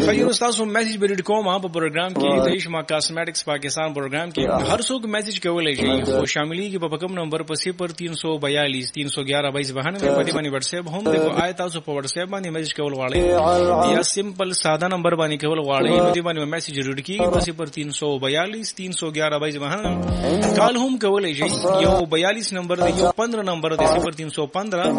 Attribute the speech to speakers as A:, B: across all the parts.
A: خیر تاسو میسج بریډ کوم په پروګرام کې د ایشما کاسمیټکس پاکستان پروګرام کې هر څوک میسج کولای شي او شاملي کې په کوم نمبر په 0342 311 2292 په دې باندې واتس اپ هم د آیت تاسو په واتس اپ باندې میسج کول غواړئ یا سمپل ساده نمبر باندې کول غواړئ نو دې باندې میسج ریډ کیږي په 0342 311 2292 کال هم کولای شي یو 42 نمبر دی یو 15 نمبر دی 0315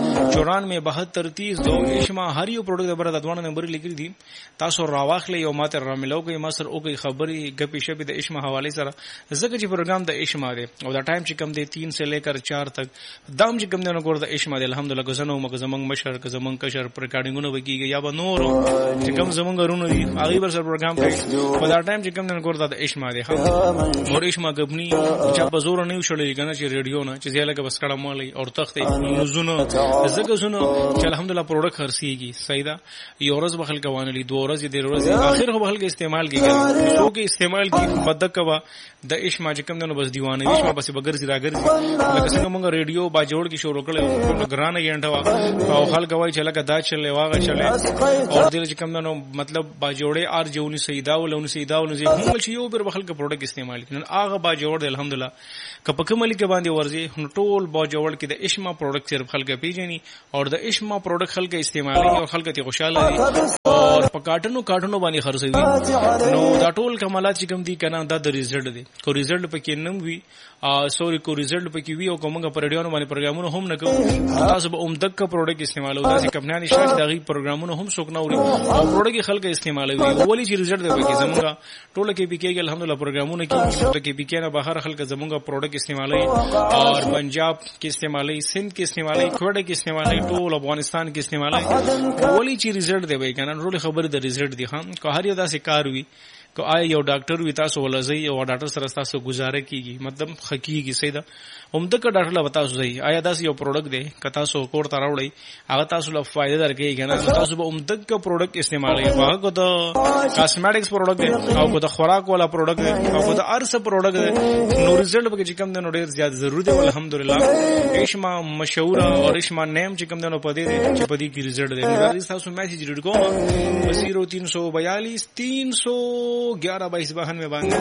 A: 94 72 30 دو ایشما هر یو پروډکټ د بر د دوه نمبر لیکل دي تاسو راواخلې یو ماته راملو کوي ما سره او کوي خبري غپی شپې د ایشما حواله سره زکه چې پروګرام د ایشما دی او دا ټایم چې کم دی 3 سے لیکر 4 تک دام چې کم دی نو ګور د ایشما دی الحمدلله غزنو مګزمنګ مشر کزمنګ کشر پر ریکارډینګونه وکیږي یا به نور چې کم زمنګ غرونو دي هغه بر سره پروګرام کوي په دا ټایم چې کم دی نو ګور د ایشما دی او ایشما غبني چې په زور نه وشړل کنه چې ریډیو نه چې زیاله بس کړه مالي او تختې نوزونه زکه زونه چې الحمدلله پروډکټ خرسيږي صحیح ده یو ورځ بخل کوانلی دو ورځ دې ورځ اخر هو بخل کې استعمال کیږي سو کې استعمال کی بدکوا د ایشما چې کوم نو بس دیوانه ایشما بس بغیر زرا ګرځي لکه څنګه موږ ریډیو با جوړ کې شروع کړل ګرانه یانټوا او خلک وای چې لکه دا چلې واغه چلې او دې چې کوم نو مطلب با جوړې ار جونی سیدا ولون سیدا ولون زی هم چې یو بر بخل کې پروډکټ استعمال کړي هغه با جوړ الحمدلله کپه کملی کې باندې ورځي ټول با جوړ کې د ایشما پروډکټ صرف خلک پیژني او د ایشما پروډکټ خلک استعمالي او خلک ته خوشاله دي او په کارټونو باندې خرڅوي نو دا ټول کمالات چې کوم دي کنه دا د ریزلټ دي کو ریزلټ پکې نم وی سوري کو ریزلټ پکې وی او کومه پروډیو باندې پروګرامونه هم نه کوو تاسو به عمدک کا پروډکټ استعمالو دا چې کمپنیانه شاش دغه پروګرامونه هم څوک نه اوري او پروډکټ خلک استعمالوي ولی چې ریزلټ دی پکې زموږه ټوله کې پکې الحمدلله پروګرامونه کې پکې نه بهر خلک زموږه پروډکټ استعمالوي اور پنجاب کې استعمالوي سند کې استعمالوي کوډه کې استعمالوي ټول افغانستان کې استعمالوي ولی چې ریزلټ دی وای کنه ټول خبر د ریزلټ دی خام که هر یو داسې کار وي که آیا یو ډاکټر وي تاسو ولزي او ډاکټر سره تاسو گزاره کیږي مطلب حقيقي سیدا همدغه ډاکټر لا تاسو زئی آیا داسې یو پروډکټ دی که تاسو کور ته راوړی هغه تاسو له فائدہ درکې کنه تاسو به همدغه پروډکټ استعمالوي هغه د کاسمیټکس پروډکټ دی او د خوراک والا پروډکټ دی او د ارس پروډکټ دی نو ریزلټ به چې کم دی نو ډیر زیات ضروري دی الحمدلله ایشما مشهور او ایشما نیم چې کم دی نو پدې دی چې پدې کې ریزلټ دی نو تاسو میسج ریډ کوم 0342 311 2292 में बांगे